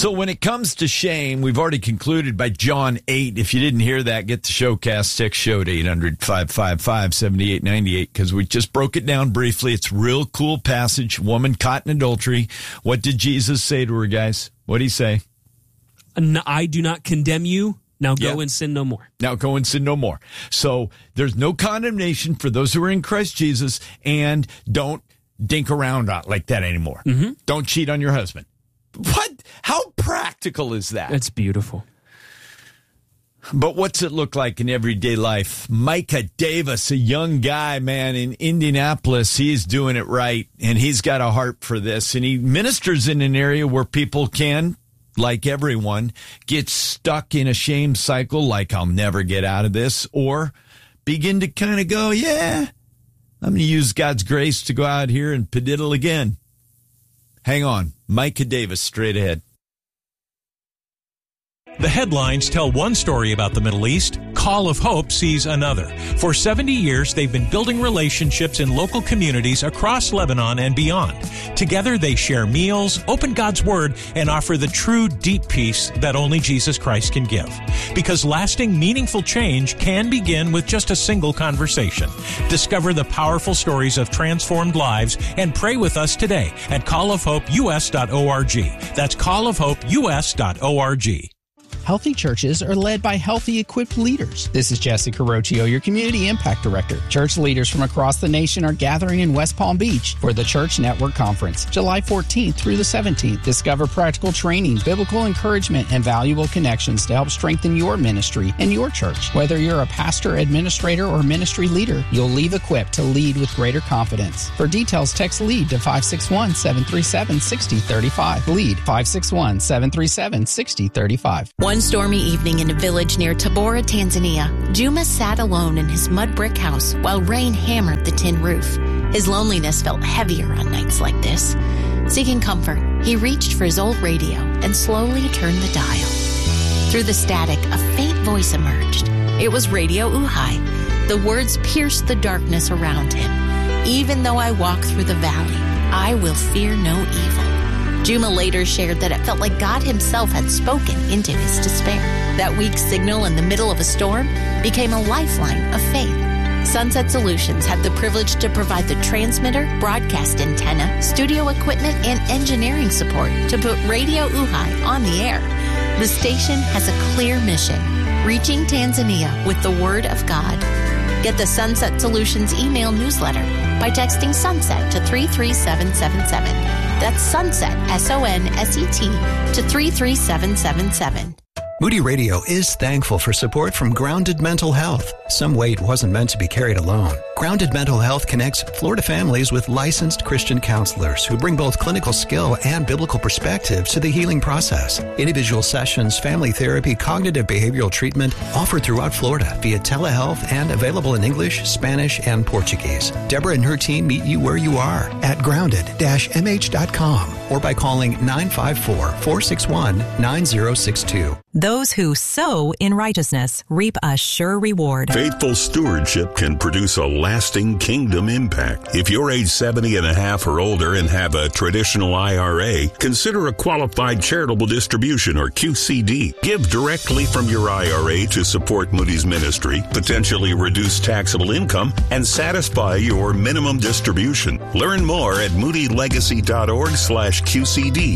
So when it comes to shame, we've already concluded by John 8. If you didn't hear that, get the showcast, text show to 800-555-7898, because we just broke it down briefly. It's a real cool passage. Woman caught in adultery. What did Jesus say to her, guys? What did he say? I do not condemn you. Now go and sin no more. Now go and sin no more. So there's no condemnation for those who are in Christ Jesus, and don't dink around like that anymore. Mm-hmm. Don't cheat on your husband. What? How practical is that? It's beautiful. But what's it look like in everyday life? Micah Davis, a young guy, man, in Indianapolis, he's doing it right, and he's got a heart for this, and he ministers in an area where people can, like everyone, get stuck in a shame cycle, like I'll never get out of this, or begin to kind of go, yeah, I'm going to use God's grace to go out here and pediddle again. Hang on. Micah Davis, straight ahead. The headlines tell one story about the Middle East. Call of Hope sees another. For 70 years, they've been building relationships in local communities across Lebanon and beyond. Together, they share meals, open God's Word, and offer the true, deep peace that only Jesus Christ can give. Because lasting, meaningful change can begin with just a single conversation. Discover the powerful stories of transformed lives and pray with us today at callofhopeus.org. That's callofhopeus.org. Healthy churches are led by healthy, equipped leaders. This is Jessica Rocchio, your Community Impact Director. Church leaders from across the nation are gathering in West Palm Beach for the Church Network Conference, July 14th through the 17th. Discover practical training, biblical encouragement, and valuable connections to help strengthen your ministry and your church. Whether you're a pastor, administrator, or ministry leader, you'll leave equipped to lead with greater confidence. For details, text LEAD to 561-737-6035. LEAD 561-737-6035. One stormy evening in a village near Tabora, Tanzania, Juma sat alone in his mud brick house while rain hammered the tin roof. His loneliness felt heavier on nights like this. Seeking comfort, he reached for his old radio and slowly turned the dial. Through the static, a faint voice emerged. It was Radio Uhai. The words pierced the darkness around him. Even though I walk through the valley, I will fear no evil. Juma later shared that it felt like God himself had spoken into his despair. That weak signal in the middle of a storm became a lifeline of faith. Sunset Solutions had the privilege to provide the transmitter, broadcast antenna, studio equipment, and engineering support to put Radio Uhai on the air. The station has a clear mission, reaching Tanzania with the Word of God. Get the Sunset Solutions email newsletter by texting SUNSET to 33777. That's SUNSET, SONSET, to 33777. Moody Radio is thankful for support from Grounded Mental Health. Some weight wasn't meant to be carried alone. Grounded Mental Health connects Florida families with licensed Christian counselors who bring both clinical skill and biblical perspective to the healing process. Individual sessions, family therapy, cognitive behavioral treatment offered throughout Florida via telehealth and available in English, Spanish, and Portuguese. Deborah and her team meet you where you are at grounded-mh.com or by calling 954-461-9062. Those who sow in righteousness reap a sure reward. Faithful stewardship can produce a lasting kingdom impact. If you're age 70 and a half or older and have a traditional IRA, consider a qualified charitable distribution or QCD. Give directly from your IRA to support Moody's ministry, potentially reduce taxable income, and satisfy your minimum distribution. Learn more at moodylegacy.org/QCD.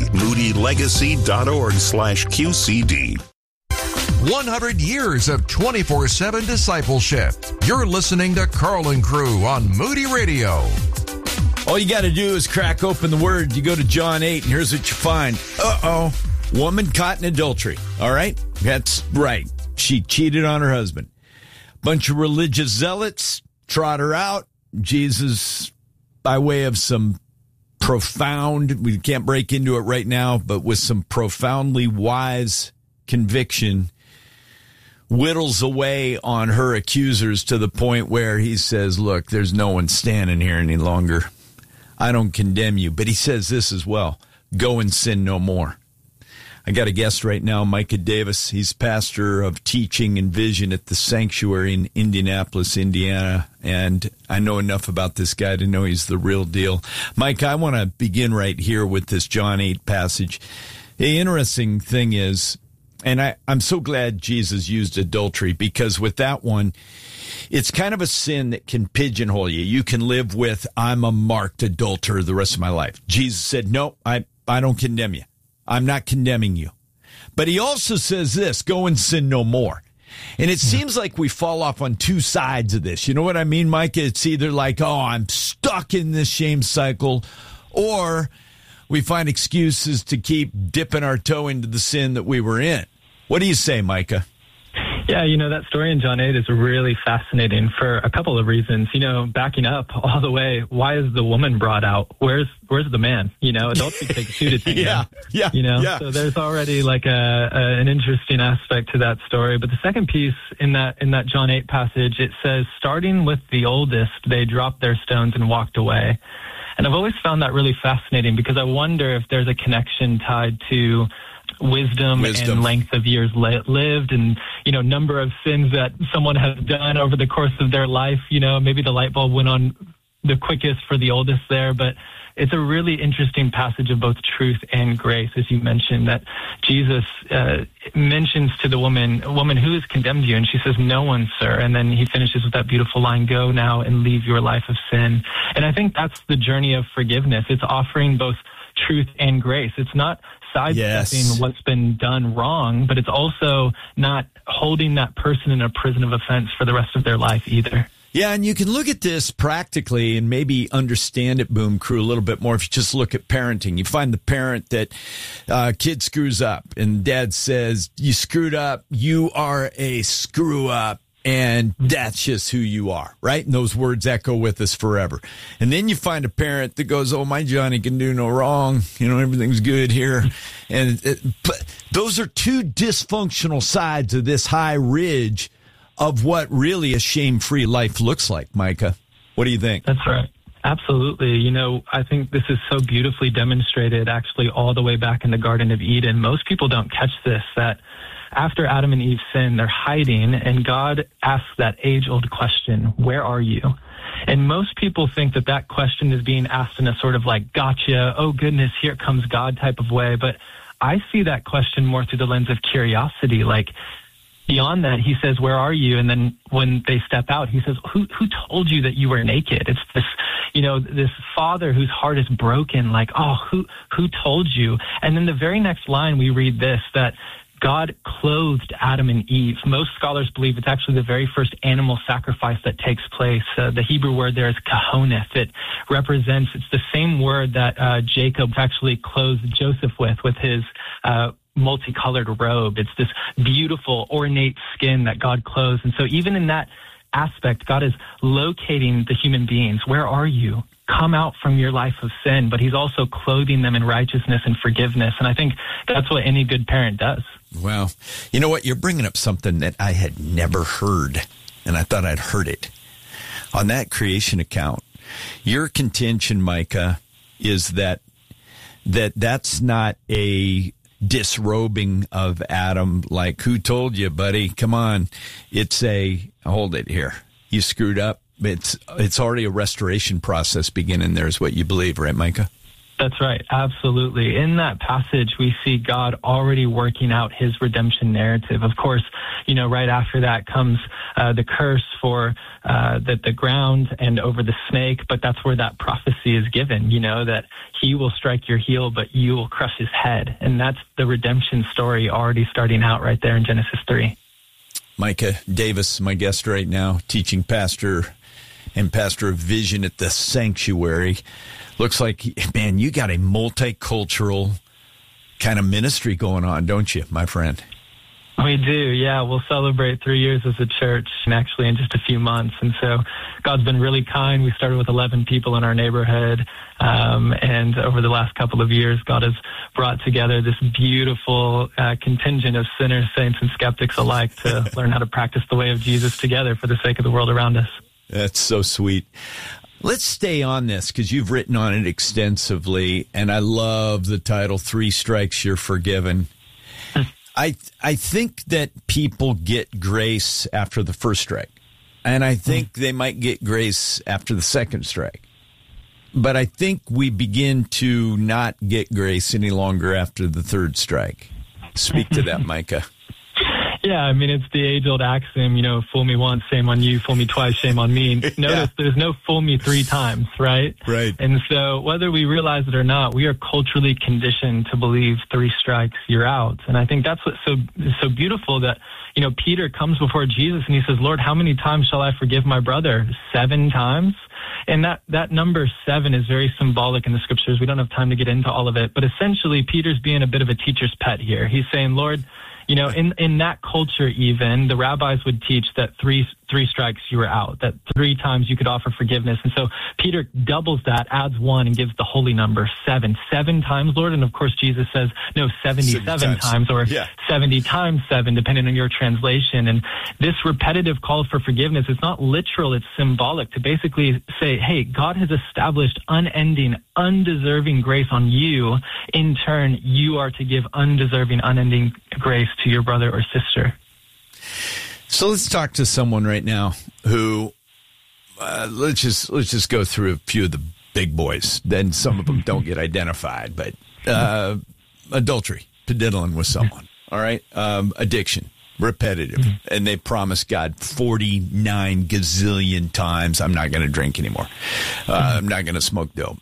moodylegacy.org/QCD. 100 years of 24/7 discipleship. You're listening to Carl and Crew on Moody Radio. All you got to do is crack open the Word. You go to John 8, and here's what you find. Woman caught in adultery. All right? That's right. She cheated on her husband. Bunch of religious zealots trot her out. Jesus, by way of some profound, we can't break into it right now, but with some profoundly wise conviction, whittles away on her accusers to the point where he says, look, there's no one standing here any longer. I don't condemn you. But he says this as well, go and sin no more. I got a guest right now, Micah Davis. He's pastor of teaching and vision at the Sanctuary in Indianapolis, Indiana. And I know enough about this guy to know he's the real deal. Mike, I want to begin right here with this John 8 passage. The interesting thing is, and I'm so glad Jesus used adultery, because with that one, it's kind of a sin that can pigeonhole you. You can live with, I'm a marked adulterer the rest of my life. Jesus said, no, I don't condemn you. I'm not condemning you. But he also says this, go and sin no more. And it seems like we fall off on two sides of this. You know what I mean, Micah? It's either like, oh, I'm stuck in this shame cycle, or we find excuses to keep dipping our toe into the sin that we were in. What do you say, Micah? Yeah, that story in John 8 is really fascinating for a couple of reasons. Backing up all the way, why is the woman brought out? Where's the man? Adultery takes two to tango. Yeah. So there's already like an interesting aspect to that story. But the second piece in that John 8 passage, it says, starting with the oldest, they dropped their stones and walked away. And I've always found that really fascinating, because I wonder if there's a connection tied to wisdom and length of years lived, and number of sins that someone has done over the course of their life. Maybe the light bulb went on the quickest for the oldest there, but it's a really interesting passage of both truth and grace, as you mentioned, that Jesus mentions to the woman, who has condemned you? And she says, no one, sir. And then he finishes with that beautiful line, go now and leave your life of sin. And I think that's the journey of forgiveness. It's offering both truth and grace. It's not sidestepping what's been done wrong, but it's also not holding that person in a prison of offense for the rest of their life either. Yeah, and you can look at this practically and maybe understand it, Boom Crew, a little bit more if you just look at parenting. You find the parent that kid screws up, and dad says, you screwed up, you are a screw up, and that's just who you are, right? And those words echo with us forever. And then you find a parent that goes, oh, my Johnny can do no wrong. Everything's good here. But those are two dysfunctional sides of this high ridge of what really a shame-free life looks like, Micah. What do you think? That's right. Absolutely. I think this is so beautifully demonstrated actually all the way back in the Garden of Eden. Most people don't catch this, that after Adam and Eve sin, they're hiding, and God asks that age-old question, where are you? And most people think that question is being asked in a sort of like, gotcha, oh goodness, here comes God type of way. But I see that question more through the lens of curiosity. Like, beyond that, he says, where are you? And then when they step out, he says, who told you that you were naked? It's this, this father whose heart is broken, like, oh, who told you? And then the very next line we read this, that God clothed Adam and Eve. Most scholars believe it's actually the very first animal sacrifice that takes place. The Hebrew word there is kahoneth. It represents, it's the same word that Jacob actually clothed Joseph with his multicolored robe. It's this beautiful, ornate skin that God clothes. And so even in that aspect, God is locating the human beings. Where are you? Come out from your life of sin, but he's also clothing them in righteousness and forgiveness. And I think that's what any good parent does. Well, you know what? You're bringing up something that I had never heard, and I thought I'd heard it. On that creation account, your contention, Micah, is that's not a disrobing of Adam, like, who told you, buddy? Come on. It's hold it here. You screwed up. It's already a restoration process beginning there, is what you believe, right, Micah? That's right. Absolutely. In that passage, we see God already working out his redemption narrative. Of course, right after that comes the curse for the ground and over the snake, but that's where that prophecy is given, that he will strike your heel, but you will crush his head. And that's the redemption story already starting out right there in Genesis 3. Micah Davis, my guest right now, teaching pastor and pastor of vision at the Sanctuary. Looks like, man, you got a multicultural kind of ministry going on, don't you, my friend? We do, yeah. We'll celebrate 3 years as a church, and actually in just a few months. And so God's been really kind. We started with 11 people in our neighborhood, and over the last couple of years, God has brought together this beautiful contingent of sinners, saints, and skeptics alike to learn how to practice the way of Jesus together for the sake of the world around us. That's so sweet. Let's stay on this because you've written on it extensively, and I love the title, 3 Strikes, You're Forgiven. I think that people get grace after the first strike, and I think they might get grace after the second strike. But I think we begin to not get grace any longer after the third strike. Speak to that, Micah. Yeah, I mean, it's the age-old axiom, fool me once, shame on you, fool me twice, shame on me. Notice there's no fool me three times, right? Right. And so whether we realize it or not, we are culturally conditioned to believe 3 strikes, you're out. And I think that's what's so beautiful that, Peter comes before Jesus and he says, Lord, how many times shall I forgive my brother? 7 times? And that number 7 is very symbolic in the scriptures. We don't have time to get into all of it. But essentially, Peter's being a bit of a teacher's pet here. He's saying, Lord, in that culture even, the rabbis would teach that three strikes you were out, that 3 times you could offer forgiveness. And so Peter doubles that, adds 1, and gives the holy number 7. 7 times, Lord. And of course, Jesus says, no, 77 times or 70 times 7, depending on your translation. And this repetitive call for forgiveness is not literal, it's symbolic to basically say, hey, God has established unending, undeserving grace on you. In turn, you are to give undeserving, unending grace to your brother or sister. So let's talk to someone right now who let's just go through a few of the big boys. Then some of them don't get identified, but adultery, diddling with someone. All right, addiction, repetitive, and they promise God 49 gazillion times, I'm not going to drink anymore. I'm not going to smoke dope.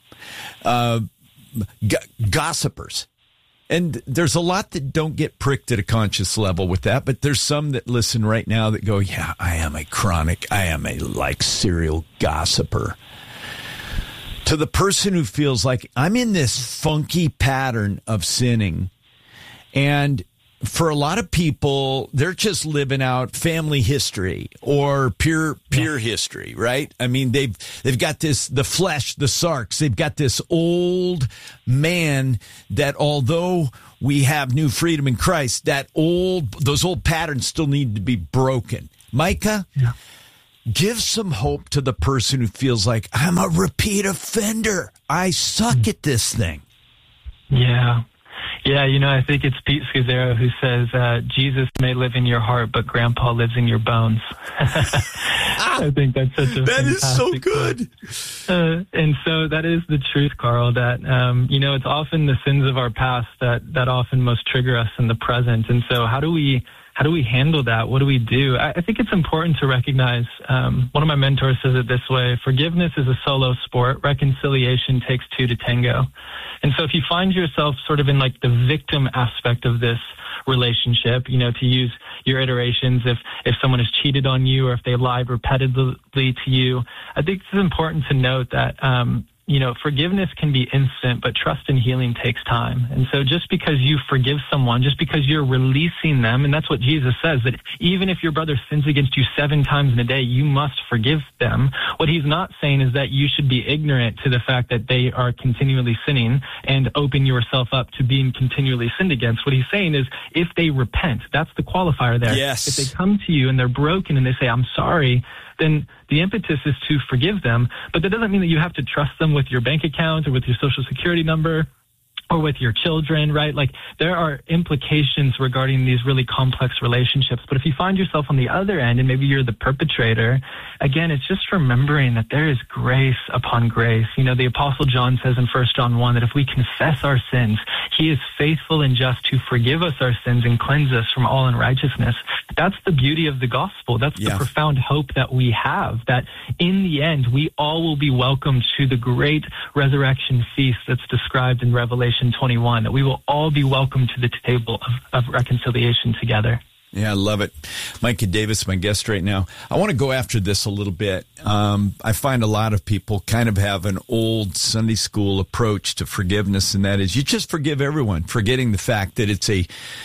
Gossipers. And there's a lot that don't get pricked at a conscious level with that, but there's some that listen right now that go, yeah, I am a serial gossiper. To the person who feels like I'm in this funky pattern of sinning, and for a lot of people, they're just living out family history or peer history, right? I mean, they've got the flesh, the sarks. They've got this old man that, although we have new freedom in Christ, those old patterns still need to be broken. Micah, give some hope to the person who feels like I'm a repeat offender. I suck at this thing. Yeah. Yeah, I think it's Pete Scazzaro who says, Jesus may live in your heart, but Grandpa lives in your bones. I think that's such a That is so good. And so that is the truth, Carl, that, it's often the sins of our past that often most trigger us in the present. And so how do we handle that? What do we do? I think it's important to recognize, one of my mentors says it this way, forgiveness is a solo sport. Reconciliation takes 2 to tango. And so if you find yourself sort of in like the victim aspect of this relationship, to use your iterations, if someone has cheated on you or if they lied repetitively to you, I think it's important to note that, forgiveness can be instant, but trust and healing takes time. And so just because you forgive someone, just because you're releasing them, and that's what Jesus says, that even if your brother sins against you 7 times in a day, you must forgive them. What he's not saying is that you should be ignorant to the fact that they are continually sinning and open yourself up to being continually sinned against. What he's saying is if they repent, that's the qualifier there. Yes. If they come to you and they're broken and they say, I'm sorry, then the impetus is to forgive them. But that doesn't mean that you have to trust them with your bank account or with your social security number or with your children, right? Like there are implications regarding these really complex relationships. But if you find yourself on the other end and maybe you're the perpetrator, again, it's just remembering that there is grace upon grace. The Apostle John says in 1 John 1 that if we confess our sins, he is faithful and just to forgive us our sins and cleanse us from all unrighteousness. That's the beauty of the gospel. That's the profound hope that we have, that in the end, we all will be welcomed to the great resurrection feast that's described in Revelation 21, that we will all be welcomed to the table of reconciliation together. Yeah, I love it. Micah Davis, my guest right now. I want to go after this a little bit. I find a lot of people kind of have an old Sunday school approach to forgiveness, and that is you just forgive everyone, forgetting the fact that it's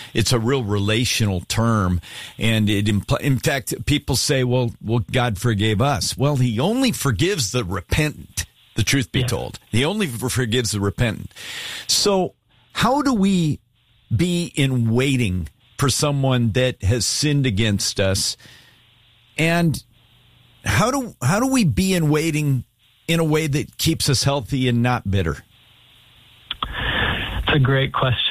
a real relational term. And in fact, people say, well, God forgave us. Well, he only forgives the repentant. The truth be told, he only forgives the repentant. So how do we be in waiting for someone that has sinned against us? And how do we be in waiting in a way that keeps us healthy and not bitter? It's a great question.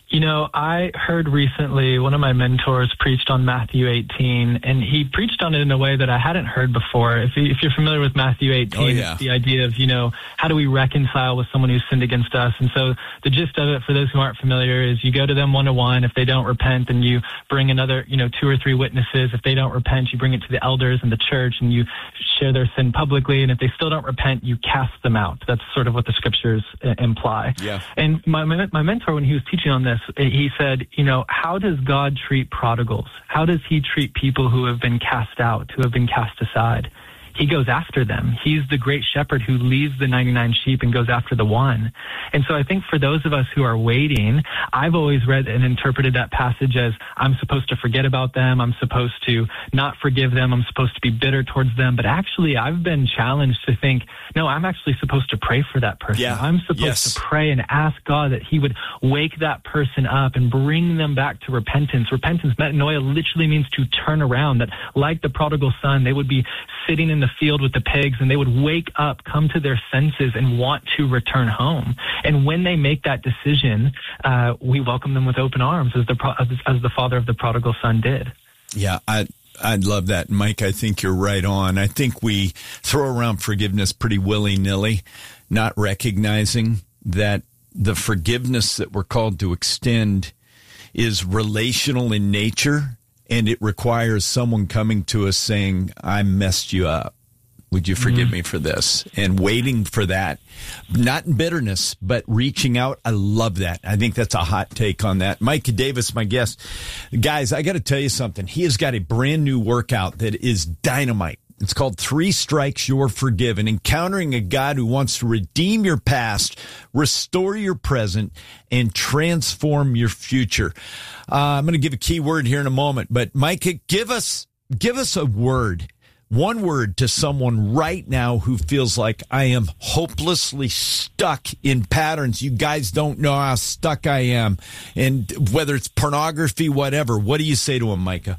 You know, I heard recently one of my mentors preached on Matthew 18, and he preached on it in a way that I hadn't heard before. If you're familiar with Matthew 18, It's the idea of, how do we reconcile with someone who's sinned against us? And so the gist of it, for those who aren't familiar, is you go to them one-to-one. If they don't repent, then you bring another, 2 or 3 witnesses. If they don't repent, you bring it to the elders in the church, and you share their sin publicly. And if they still don't repent, you cast them out. That's sort of what the scriptures imply. Yeah. And my mentor, when he was teaching on this, he said, how does God treat prodigals? How does he treat people who have been cast out, who have been cast aside? He goes after them. He's the great shepherd who leaves the 99 sheep and goes after the one. And so I think for those of us who are waiting, I've always read and interpreted that passage as I'm supposed to forget about them. I'm supposed to not forgive them. I'm supposed to be bitter towards them. But actually, I've been challenged to think, no, I'm actually supposed to pray for that person. Yeah. I'm supposed to pray and ask God that he would wake that person up and bring them back to repentance. Repentance, metanoia, literally means to turn around. That like the prodigal son, they would be sitting in the field with the pigs, and they would wake up, come to their senses, and want to return home. And when they make that decision, we welcome them with open arms, as the father of the prodigal son did. Yeah, I'd love that, Mike. I think you're right on. I think we throw around forgiveness pretty willy-nilly, not recognizing that the forgiveness that we're called to extend is relational in nature, and it requires someone coming to us saying, I messed you up. Would you forgive me for this? And waiting for that, not in bitterness, but reaching out. I love that. I think that's a hot take on that. Mike Davis, my guest. Guys, I got to tell you something. He has got a brand new workout that is dynamite. It's called 3 Strikes, You're Forgiven, encountering a God who wants to redeem your past, restore your present, and transform your future. I'm going to give a key word here in a moment, but Micah, give us a word, one word to someone right now who feels like I am hopelessly stuck in patterns. You guys don't know how stuck I am. And whether it's pornography, whatever, what do you say to him, Micah?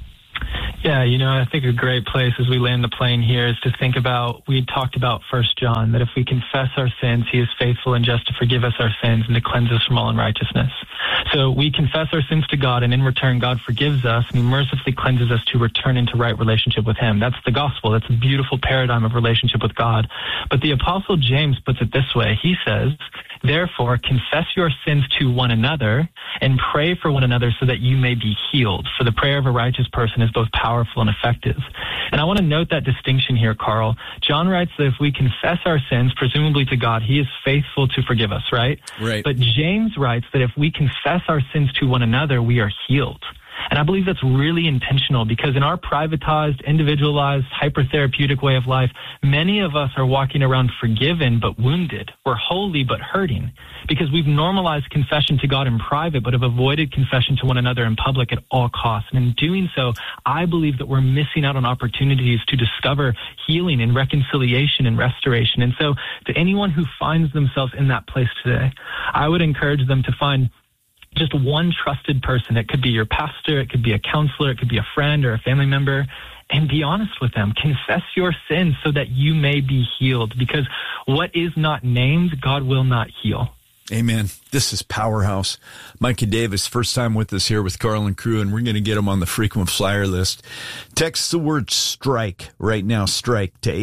Yeah, I think a great place as we land the plane here is to think about, we talked about 1 John, that if we confess our sins, he is faithful and just to forgive us our sins and to cleanse us from all unrighteousness. So we confess our sins to God, and in return, God forgives us, and he mercifully cleanses us to return into right relationship with him. That's the gospel. That's a beautiful paradigm of relationship with God. But the Apostle James puts it this way. He says, therefore, confess your sins to one another and pray for one another so that you may be healed. For the prayer of a righteous person is both powerful and effective. And I want to note that distinction here, Carl. John writes that if we confess our sins, presumably to God, he is faithful to forgive us, right? Right. But James writes that if we confess our sins to one another, we are healed. And I believe that's really intentional because in our privatized, individualized, hyper-therapeutic way of life, many of us are walking around forgiven but wounded. We're holy but hurting because we've normalized confession to God in private but have avoided confession to one another in public at all costs. And in doing so, I believe that we're missing out on opportunities to discover healing and reconciliation and restoration. And so to anyone who finds themselves in that place today, I would encourage them to find just one trusted person. It could be your pastor, it could be a counselor, it could be a friend or a family member, and be honest with them. Confess your sins so that you may be healed, because what is not named, God will not heal. Amen. This is Powerhouse. Micah Davis, first time with us here with Carl and crew, and we're going to get him on the frequent flyer list. Text the word strike right now, strike, to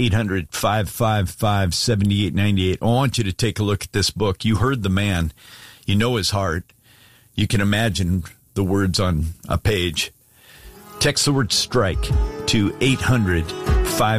800-555-7898. I want you to take a look at this book. You heard the man. You know his heart. You can imagine the words on a page. Text the word strike to 800-555-7898.